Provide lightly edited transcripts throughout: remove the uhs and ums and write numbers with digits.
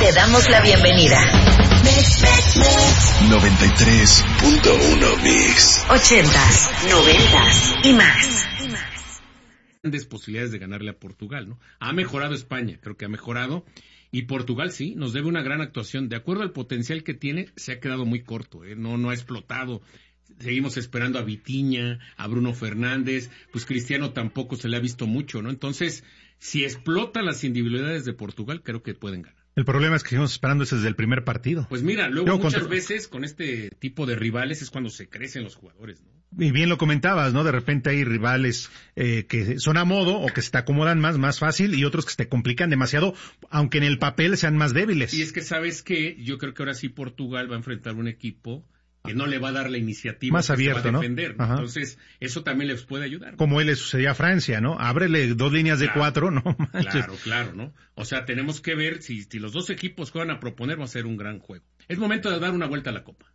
Te damos la bienvenida. 93.1 Mix. 80s, 90s y más. Grandes posibilidades de ganarle a Portugal, ¿no? Ha mejorado España, creo que ha mejorado. Y Portugal sí, nos debe una gran actuación. De acuerdo al potencial que tiene, se ha quedado muy corto, no ha explotado. Seguimos esperando a Vitinha, a Bruno Fernández, pues Cristiano tampoco se le ha visto mucho, ¿no? Entonces, si explotan las individualidades de Portugal, creo que pueden ganar. El problema es que seguimos esperando eso desde el primer partido. Pues mira, luego muchas veces con este tipo de rivales es cuando se crecen los jugadores, ¿no? Y bien lo comentabas, ¿no? De repente hay rivales que son a modo o que se te acomodan más fácil y otros que se te complican demasiado, aunque en el papel sean más débiles. Y es que, ¿sabes qué? Yo creo que ahora sí Portugal va a enfrentar un equipo que no le va a dar la iniciativa, más abierto, se va a defender, ¿no? Entonces, eso también les puede ayudar, ¿no? Como él le sucedía a Francia, ¿no? Ábrele 2 líneas de 4, ¿no? Claro, ¿no? O sea, tenemos que ver si los dos equipos juegan a proponer, va a ser un gran juego. Es momento de dar una vuelta a la Copa.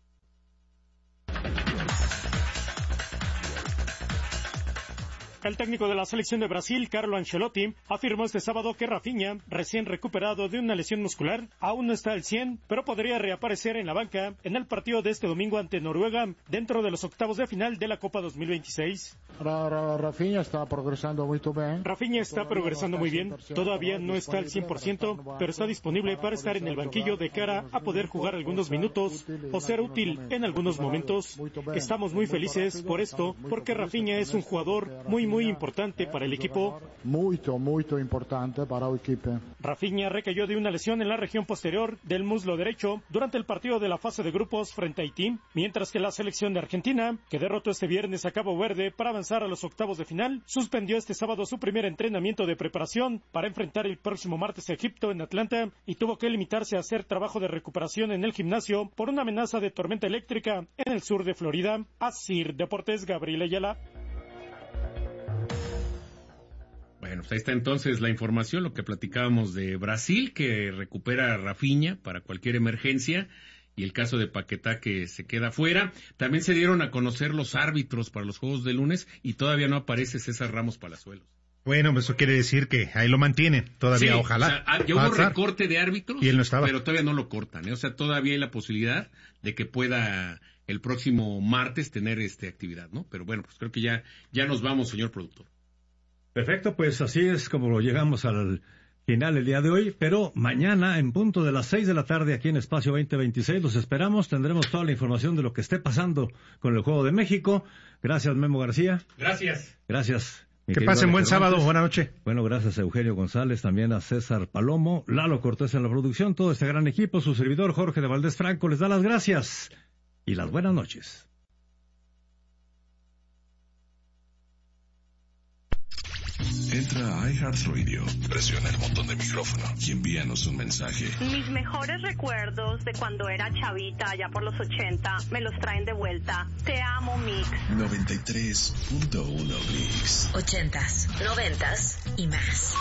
El técnico de la selección de Brasil, Carlo Ancelotti, afirmó este sábado que Rafinha, recién recuperado de una lesión muscular, aún no está al 100, pero podría reaparecer en la banca en el partido de este domingo ante Noruega, dentro de los octavos de final de la Copa 2026. Rafinha está progresando muy bien. Todavía no está al 100%, pero está disponible para estar en el banquillo de cara a poder jugar algunos minutos o ser útil en algunos momentos. Estamos muy felices por esto, porque Rafinha es un jugador muy importante para el equipo. Muy importante para el equipo. Rafinha recayó de una lesión en la región posterior del muslo derecho durante el partido de la fase de grupos frente a Haití, mientras que la selección de Argentina, que derrotó este viernes a Cabo Verde para avanzar a los octavos de final, suspendió este sábado su primer entrenamiento de preparación para enfrentar el próximo martes a Egipto en Atlanta y tuvo que limitarse a hacer trabajo de recuperación en el gimnasio por una amenaza de tormenta eléctrica en el sur de Florida. Asir Deportes, Gabriel Ayala. Bueno, pues ahí está entonces la información, lo que platicábamos de Brasil, que recupera a Rafinha para cualquier emergencia, y el caso de Paquetá que se queda fuera. También se dieron a conocer los árbitros para los juegos de lunes, y todavía no aparece César Ramos Palazuelos. Bueno, eso quiere decir que ahí lo mantiene, todavía, sí, ojalá. O sea, ya hubo recorte de árbitros, y él no estaba, pero todavía no lo cortan, O sea, todavía hay la posibilidad de que pueda el próximo martes tener actividad, ¿no? Pero bueno, pues creo que ya nos vamos, señor productor. Perfecto, pues así es como llegamos al final el día de hoy, pero mañana en punto de las 6 de la tarde aquí en Espacio 2026 los esperamos, tendremos toda la información de lo que esté pasando con el Juego de México. Gracias, Memo García. Gracias. Que pasen buen sábado, buena noche. Bueno, gracias a Eugenio González, también a César Palomo, Lalo Cortés en la producción, todo este gran equipo, su servidor Jorge de Valdés Franco les da las gracias y las buenas noches. Entra a iHeartRadio, presiona el botón de micrófono y envíanos un mensaje. Mis mejores recuerdos de cuando era chavita, allá por los 80, me los traen de vuelta. Te amo, Mix. 93.1 Mix. 80s, 90s y más.